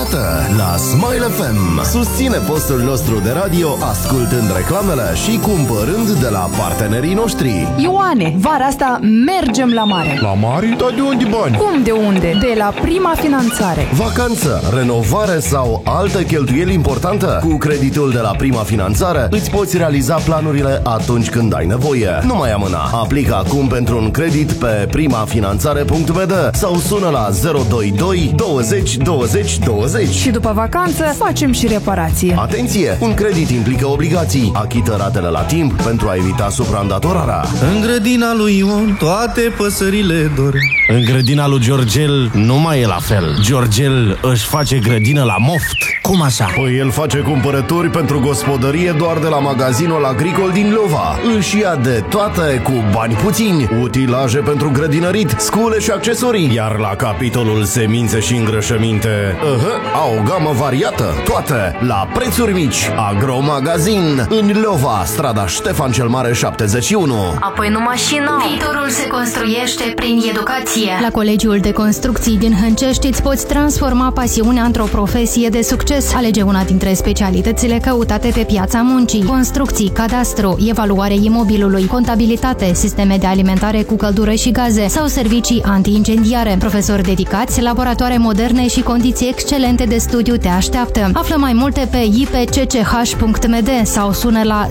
dată la Smile FM. Susține postul nostru de radio ascultând reclamele și cumpărând de la partenerii noștri. Ioane, vara asta mergem la mare. La mare? Dar de unde bani? Cum de unde? De la Prima Finanțare. Vacanță, renovare sau altă cheltuieli importantă? Cu creditul de la Prima Finanțare îți poți realiza planurile atunci când ai nevoie. Nu mai amâna. Aplică acum pentru un credit pe primafinanțare.md sau sună la 022 20 20 20. Și după vacanță facem și reparație. Atenție! Un credit implică obligații. Achită ratele la timp pentru a evita supraîndatorarea. În grădina lui Ion toate păsările dorm. În grădina lui Georgel nu mai e la fel. Georgel își face grădină la moft. Cum așa? Păi el face cumpărături pentru gospodărie doar de la magazinul agricol din Lova. Își ia de toate cu bani puțini. Utilaje pentru grădinărit, scule și accesorii. Iar la capitolul semințe și îngrășăminte au o gamă variată. Toate la prețuri mici. Agromagazin în Lova, strada Ștefan cel Mare 71. Apoi nu mașina. Viitorul se construiește prin educație. La Colegiul de Construcții din Hâncești îți poți transforma pasiunea într-o profesie de succes. Alege una dintre specialitățile căutate pe piața muncii: construcții, cadastru, evaluare imobilului, contabilitate, sisteme de alimentare cu căldură și gaze sau servicii anti-incendiare. Profesori dedicați, laboratoare moderne și condiții excelente de studiu te așteaptă. Află mai multe pe ipcch.md sau sună la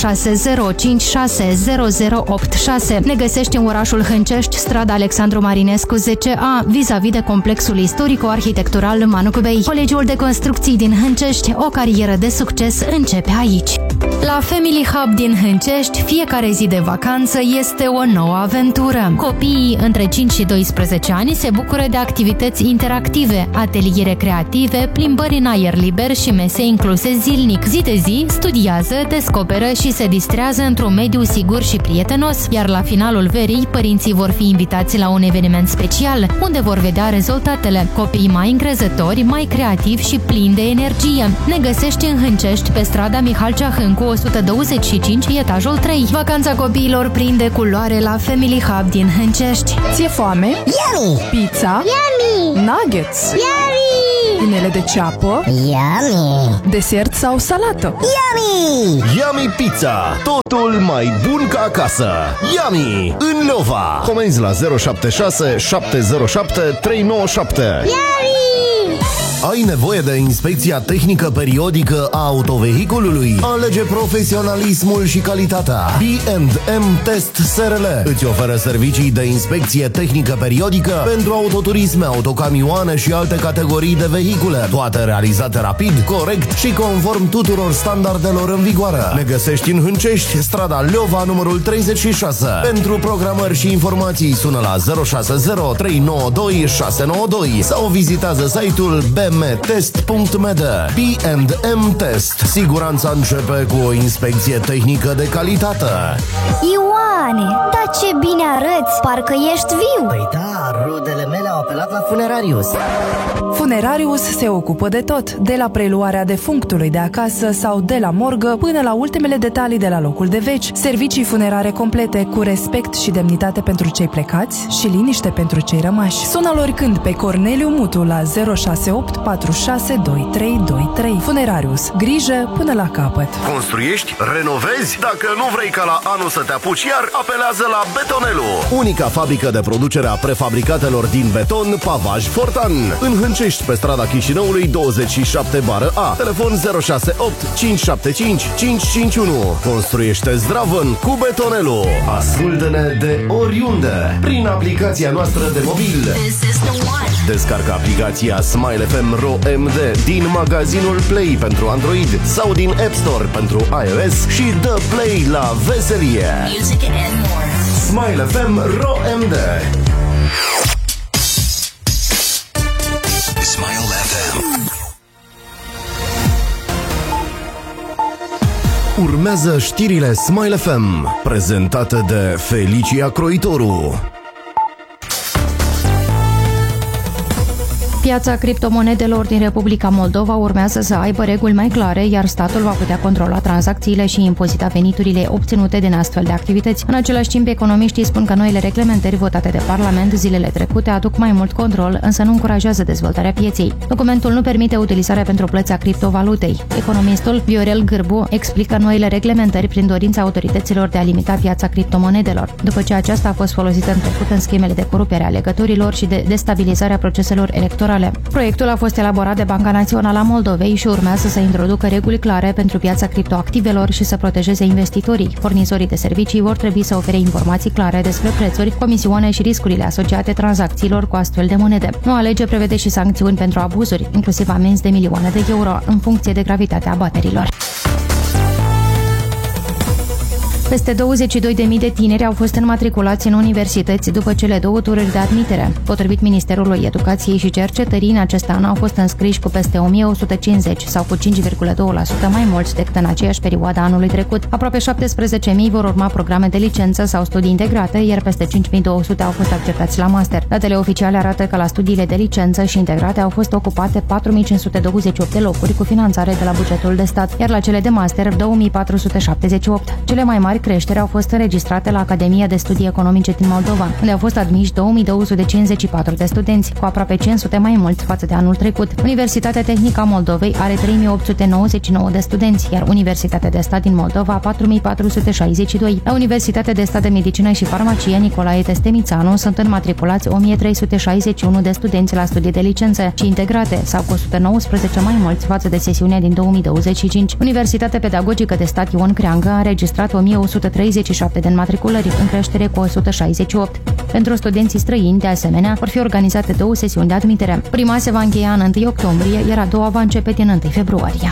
060560086. Ne găsești în orașul Hâncești, strada Alexandru Marinescu 10A, vis-a-vis de complexul istorico-arhitectural Manuc Bey. Colegiul de Construcții din Hâncești, o carieră de succes începe aici. La Family Hub din Hâncești, fiecare zi de vacanță este o nouă aventură. Copiii între 5 și 12 ani se bucură de activități interactive, ateliere creative, plimbări în aer liber și mese incluse zilnic. Zi de zi, studiază, descoperă și se distrează într-un mediu sigur și prietenos, iar la finalul verii, părinții vor fi invitați la un eveniment special, unde vor vedea rezultatele. Copiii mai încrezători, mai creativi și plini de energie. Ne găsești în Hâncești, pe strada Mihal Ceahâncu 125, etajul 3. Vacanța copiilor prinde culoare la Family Hub din Hâncești. Ți-e foame? Yummy! Pizza? Yummy! Nuggets? Yummy! Inele de ceapă? Yummy! Desert sau salată? Yummy! Yummy Pizza. Totul mai bun ca acasă. Yummy! În Lova. Comenzi la 076 707 397. Yummy! Ai nevoie de inspecția tehnică periodică a autovehiculului? Alege profesionalismul și calitatea. B&M Test SRL îți oferă servicii de inspecție tehnică periodică pentru autoturisme, autocamioane și alte categorii de vehicule. Toate realizate rapid, corect și conform tuturor standardelor în vigoare. Ne găsești în Hâncești, strada Leova, numărul 36. Pentru programări și informații sună la 060 392 692 sau vizitează site-ul bmtest.md. B&M Test. Siguranța începe cu o inspecție tehnică de calitate. Ioane, dar ce bine arăți! Parcă ești viu! Păi da, rudele mele au apelat la Funerarius. Funerarius se ocupă de tot, de la preluarea defunctului de acasă sau de la morgă până la ultimele detalii de la locul de veci. Servicii funerare complete cu respect și demnitate pentru cei plecați și liniște pentru cei rămași. Sună-l oricând pe Corneliu Mutu la 068 462323. Funerarius. Grijă până la capăt. Construiești? Renovezi? Dacă nu vrei ca la anul să te apuci iar, apelează la Betonelu. Unica fabrică de producere a prefabricatelor din beton, pavaj Fortan. În Hâncești, pe strada Chișinăului 27/A. Telefon 068 575 551. Construiește zdravăn cu Betonelu. Ascultă-ne de oriunde prin aplicația noastră de mobil. Descarcă aplicația Smile FM RO MD din magazinul Play pentru Android sau din App Store pentru iOS și dă play la veselie. Smile FM RO MD. Smile FM. Urmează știrile Smile FM, prezentate de Felicia Croitoru. Piața criptomonedelor din Republica Moldova urmează să aibă reguli mai clare, iar statul va putea controla tranzacțiile și impozita veniturile obținute din astfel de activități. În același timp, economiștii spun că noile reglementări votate de Parlament zilele trecute aduc mai mult control, însă nu încurajează dezvoltarea pieței. Documentul nu permite utilizarea pentru plăți a criptovalutei. Economistul Viorel Gârbu explică noile reglementări prin dorința autorităților de a limita piața criptomonedelor, după ce aceasta a fost folosită în trecut în schemele de corupere a alegătorilor și de destabilizarea proceselor electorale. Proiectul a fost elaborat de Banca Națională a Moldovei și urmează să introducă reguli clare pentru piața criptoactivelor și să protejeze investitorii. Furnizorii de servicii vor trebui să ofere informații clare despre prețuri, comisioane și riscurile asociate tranzacțiilor cu astfel de monede. Noua lege prevede și sancțiuni pentru abuzuri, inclusiv amenzi de milioane de euro, în funcție de gravitatea abaterilor. Peste 22.000 de tineri au fost înmatriculați în universități după cele 2 tururi de admitere. Potrivit Ministerului Educației și Cercetării, în acest an au fost înscriși cu peste 1150 sau cu 5,2% mai mulți decât în aceeași perioadă anului trecut. Aproape 17.000 vor urma programe de licență sau studii integrate, iar peste 5.200 au fost acceptați la master. Datele oficiale arată că la studiile de licență și integrate au fost ocupate 4.528 de locuri cu finanțare de la bugetul de stat, iar la cele de master 2.478. Cele mai mari creșteri au fost înregistrate la Academia de Studii Economice din Moldova, unde au fost admiși 2254 de studenți, cu aproape 500 mai mulți față de anul trecut. Universitatea Tehnică a Moldovei are 3899 de studenți, iar Universitatea de Stat din Moldova 4462. La Universitatea de Stat de Medicină și Farmacie Nicolae Testemițanu sunt înmatriculați 1361 de studenți la studii de licență și integrate, sau cu 119 mai mulți față de sesiunea din 2025. Universitatea Pedagogică de Stat Ion Creangă a înregistrat 1137 de înmatriculări, în creștere cu 168. Pentru studenții străini, de asemenea, vor fi organizate 2 sesiuni de admitere. Prima se va încheia în 1 octombrie, iar a doua va începe din 1 februarie.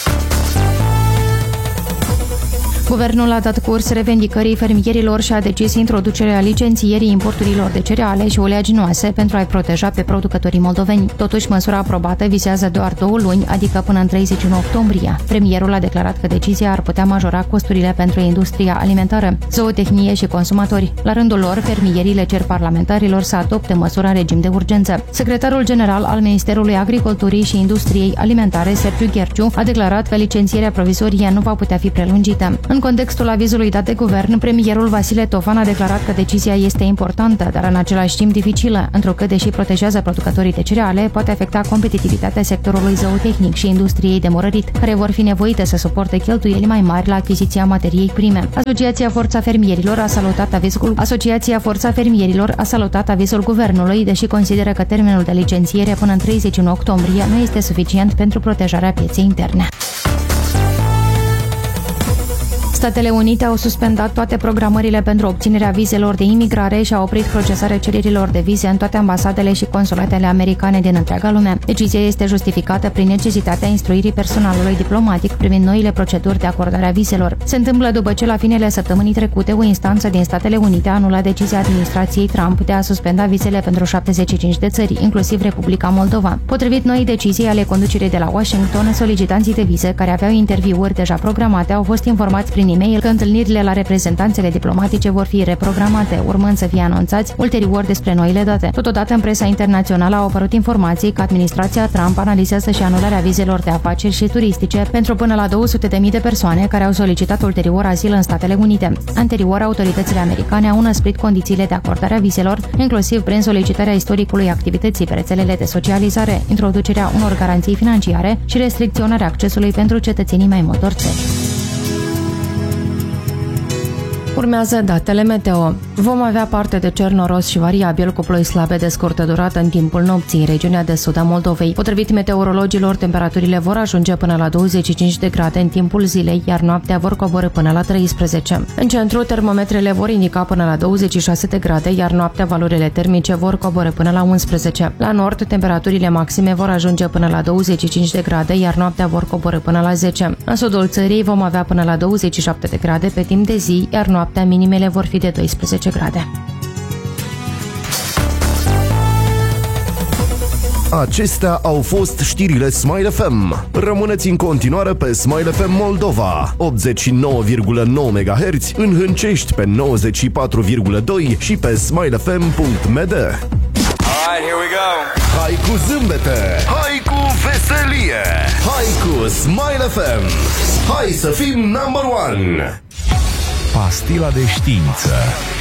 Guvernul a dat curs revendicării fermierilor și a decis introducerea licențierii importurilor de cereale și oleaginoase pentru a-i proteja pe producătorii moldoveni. Totuși, măsura aprobată vizează doar 2 luni, adică până în 31 octombrie. Premierul a declarat că decizia ar putea majora costurile pentru industria alimentară, zootehnie și consumatori. La rândul lor, fermierii le cer parlamentarilor să adopte măsura în regim de urgență. Secretarul general al Ministerului Agriculturii și Industriei Alimentare, Sergiu Gherciu, a declarat că licențierea provizorie nu va putea fi prelungită. În contextul avizului dat de guvern, premierul Vasile Tofan a declarat că decizia este importantă, dar în același timp dificilă, întrucât, deși protejează producătorii de cereale, poate afecta competitivitatea sectorului zootehnic și industriei de morărit, care vor fi nevoite să suporte cheltuieli mai mari la achiziția materiei prime. Asociația Forța Fermierilor a salutat avizul guvernului, deși consideră că termenul de licențiere până în 31 octombrie nu este suficient pentru protejarea pieței interne. Statele Unite au suspendat toate programările pentru obținerea vizelor de imigrare și au oprit procesarea cererilor de vize în toate ambasadele și consulatele americane din întreaga lume. Decizia este justificată prin necesitatea instruirii personalului diplomatic privind noile proceduri de acordare a vizelor. Se întâmplă după ce la finele săptămânii trecute o instanță din Statele Unite a anulat decizia administrației Trump de a suspenda vizele pentru 75 de țări, inclusiv Republica Moldova. Potrivit noii decizii ale conducerii de la Washington, solicitanții de vize care aveau interviuri deja programate au fost informați prin e-mail că întâlnirile la reprezentanțele diplomatice vor fi reprogramate, urmând să fie anunțați ulterior despre noile date. Totodată, în presa internațională au apărut informații că administrația Trump analizează și anularea vizelor de afaceri și turistice pentru până la 200.000 de persoane care au solicitat ulterior azil în Statele Unite. Anterior, autoritățile americane au înăsprit condițiile de acordare a vizelor, inclusiv prin solicitarea istoricului activității pe rețelele de socializare, introducerea unor garanții financiare și restricționarea accesului pentru cetățenii mai multor țări. Urmează datele meteo. Vom avea parte de cer noros și variabil cu ploi slabe de scurtă durată în timpul nopții în regiunea de sud a Moldovei. Potrivit meteorologilor, temperaturile vor ajunge până la 25 de grade în timpul zilei, iar noaptea vor coborî până la 13. În centru, termometrele vor indica până la 26 de grade, iar noaptea valorile termice vor coborî până la 11. La nord, temperaturile maxime vor ajunge până la 25 de grade, iar noaptea vor coborî până la 10. În sudul țării vom avea până la 27 de grade pe timp de zi, iar noaptea minimele vor fi de 12 grade. Acestea au fost știrile Smile FM. Rămâneți în continuare pe Smile FM Moldova, 89,9 MHz, în Hâncești pe 94,2 și pe smilefm.md. Alright, here we go. Hai cu zâmbete, hai cu veselie, hai cu Smile FM. Hai să fim number one. Pastila de știință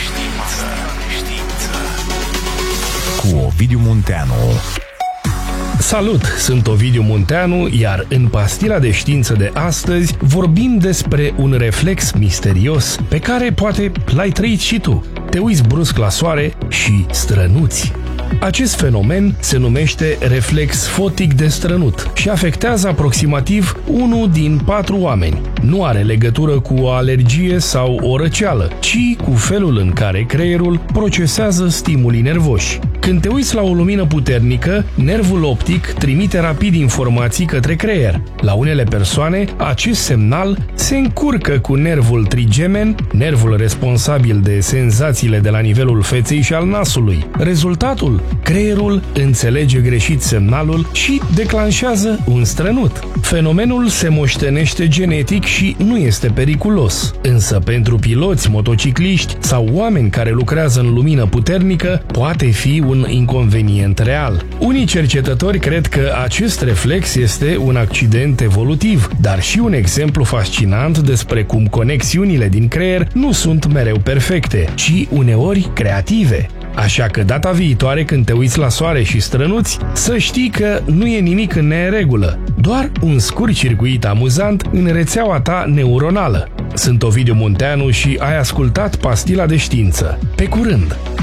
cu Ovidiu Munteanu. Salut, sunt Ovidiu Munteanu, iar în Pastila de știință de astăzi vorbim despre un reflex misterios pe care poate l-ai trăit și tu. Te uiți brusc la soare și strănuți. Acest fenomen se numește reflex fotic de strănut și afectează aproximativ 1 din 4 oameni. Nu are legătură cu o alergie sau o răceală, ci cu felul în care creierul procesează stimulii nervoși. Când te uiți la o lumină puternică, nervul optic trimite rapid informații către creier. La unele persoane, acest semnal se încurcă cu nervul trigemen, nervul responsabil de senzațiile de la nivelul feței și al nasului. Rezultatul? Creierul înțelege greșit semnalul și declanșează un strănut. Fenomenul se moștenește genetic și nu este periculos. Însă pentru piloți, motocicliști sau oameni care lucrează în lumină puternică, poate fi un inconvenient real. Unii cercetători cred că acest reflex este un accident evolutiv, dar și un exemplu fascinant despre cum conexiunile din creier nu sunt mereu perfecte, ci uneori creative. Așa că data viitoare când te uiți la soare și strănuți, să știi că nu e nimic în neregulă, doar un scurt circuit amuzant în rețeaua ta neuronală. Sunt Ovidiu Munteanu și ai ascultat Pastila de știință. Pe curând!